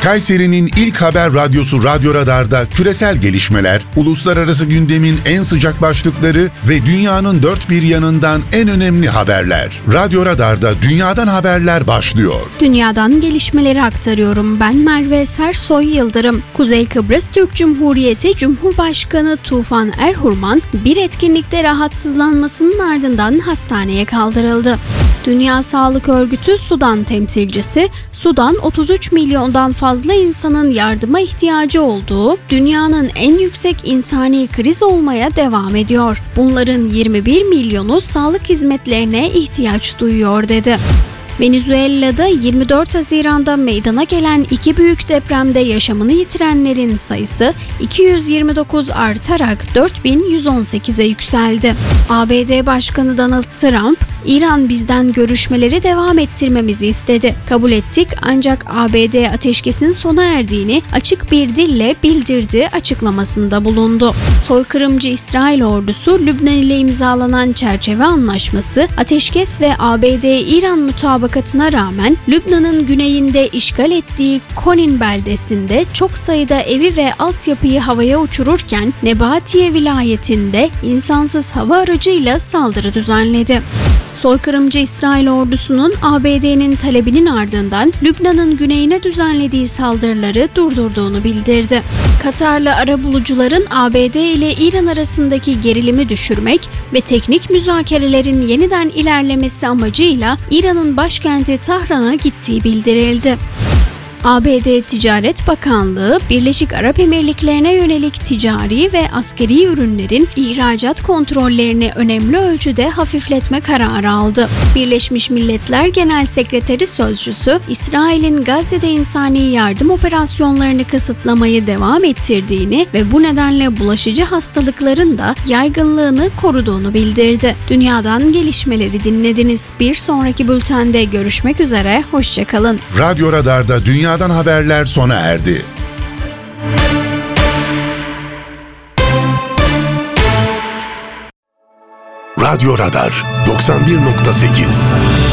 Kayseri'nin ilk haber radyosu Radyo Radar'da küresel gelişmeler, uluslararası gündemin en sıcak başlıkları ve dünyanın dört bir yanından en önemli haberler. Radyo Radar'da dünyadan haberler başlıyor. Dünyadan gelişmeleri aktarıyorum. Ben Merve Sersoy Yıldırım. Kuzey Kıbrıs Türk Cumhuriyeti Cumhurbaşkanı Tufan Erhurman bir etkinlikte rahatsızlanmasının ardından hastaneye kaldırıldı. Dünya Sağlık Örgütü Sudan temsilcisi, Sudan 33 milyondan fazla insanın yardıma ihtiyacı olduğu, dünyanın en yüksek insani kriz olmaya devam ediyor. Bunların 21 milyonu sağlık hizmetlerine ihtiyaç duyuyor dedi. Venezuela'da 24 Haziran'da meydana gelen iki büyük depremde yaşamını yitirenlerin sayısı 229 artarak 4118'e yükseldi. ABD Başkanı Donald Trump, İran bizden görüşmeleri devam ettirmemizi istedi. Kabul ettik ancak ABD ateşkesin sona erdiğini açık bir dille bildirdi açıklamasında bulundu. Soykırımcı İsrail ordusu Lübnan ile imzalanan çerçeve anlaşması, ateşkes ve ABD-İran mutabakatına rağmen Lübnan'ın güneyinde işgal ettiği Konin beldesinde çok sayıda evi ve altyapıyı havaya uçururken Nebatiye vilayetinde insansız hava aracıyla saldırı düzenledi. Soykırımcı İsrail ordusunun ABD'nin talebinin ardından Lübnan'ın güneyine düzenlediği saldırıları durdurduğunu bildirdi. Katarlı arabulucuların ABD ile İran arasındaki gerilimi düşürmek ve teknik müzakerelerin yeniden ilerlemesi amacıyla İran'ın başkenti Tahran'a gittiği bildirildi. ABD Ticaret Bakanlığı, Birleşik Arap Emirlikleri'ne yönelik ticari ve askeri ürünlerin ihracat kontrollerini önemli ölçüde hafifletme kararı aldı. Birleşmiş Milletler Genel Sekreteri Sözcüsü, İsrail'in Gazze'de insani yardım operasyonlarını kısıtlamayı devam ettirdiğini ve bu nedenle bulaşıcı hastalıkların da yaygınlığını koruduğunu bildirdi. Dünyadan gelişmeleri dinlediniz. Bir sonraki bültende görüşmek üzere, hoşçakalın. Radyo Radar'da dünyadan haberler sona erdi. Radyo Radar 91.8